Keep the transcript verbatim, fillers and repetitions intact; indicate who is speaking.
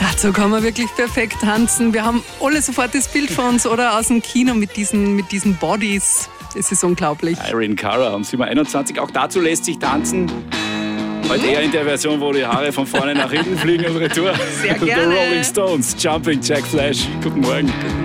Speaker 1: Dazu kann man wirklich perfekt tanzen. Wir haben alle sofort das Bild von uns, oder? Aus dem Kino mit diesen, mit diesen Bodies. Es ist unglaublich.
Speaker 2: Irene Cara um sieben Uhr einundzwanzig. Auch dazu lässt sich tanzen. Heute eher in der Version, wo die Haare von vorne nach hinten fliegen und retour.
Speaker 1: Sehr gerne.
Speaker 2: The Rolling Stones, Jumping Jack Flash. Guten Morgen.